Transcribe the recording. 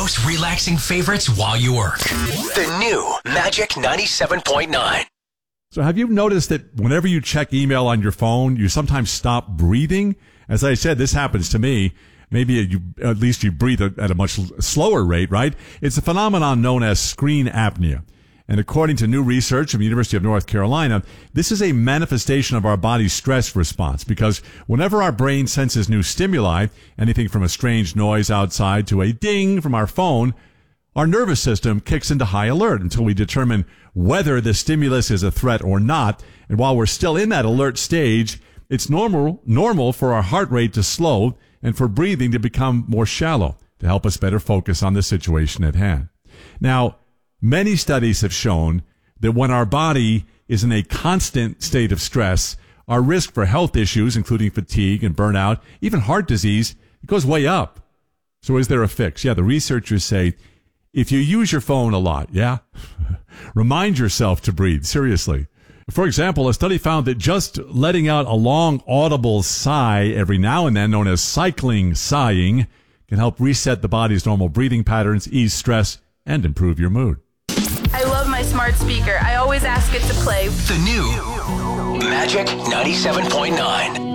most relaxing favorites while you work. The new Magic 97.9. So have you noticed that whenever you check email on your phone, you sometimes stop breathing? As I said, this happens to me. Maybe at least you breathe at a much slower rate, right? It's a phenomenon known as screen apnea. And according to new research from the University of North Carolina, this is a manifestation of our body's stress response because whenever our brain senses new stimuli, anything from a strange noise outside to a ding from our phone, our nervous system kicks into high alert until we determine whether the stimulus is a threat or not. And while we're still in that alert stage, it's normal for our heart rate to slow and for breathing to become more shallow to help us better focus on the situation at hand. Now, many studies have shown that when our body is in a constant state of stress, our risk for health issues, including fatigue and burnout, even heart disease, it goes way up. So is there a fix? Yeah, the researchers say if you use your phone a lot, remind yourself to breathe, seriously. For example, a study found that just letting out a long audible sigh every now and then, known as cycling sighing, can help reset the body's normal breathing patterns, ease stress, and improve your mood. I love my smart speaker. I always ask it to play The new Magic 97.9.